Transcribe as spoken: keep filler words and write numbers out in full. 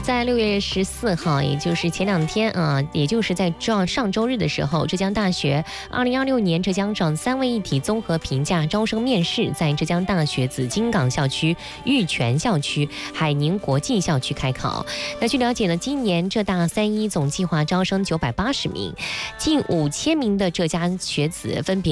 在六月十四号，也就是前两天啊，也就是在上上周日的时候，浙江大学二零二六年浙江省三位一体综合评价招生面试在浙江大学紫金港校区、玉泉校区、海宁国际校区开考。那据了解呢，今年浙大三一总计划招生九百八十名，近五千名的浙江学子分别